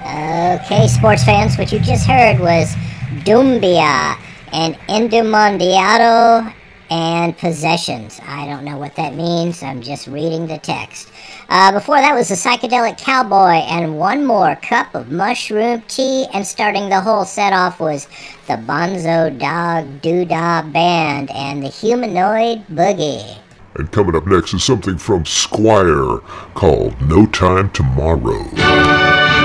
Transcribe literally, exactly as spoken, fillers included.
Okay, sports fans, what you just heard was Dumbia and Endomondiado and Possessions. I don't know what that means. I'm just reading the text. Uh, before that was the Psychedelic Cowboy and One More Cup of Mushroom Tea. And starting the whole set off was the Bonzo Dog Doodah Band and the Humanoid Boogie. And coming up next is something from Squire called No Time Tomorrow.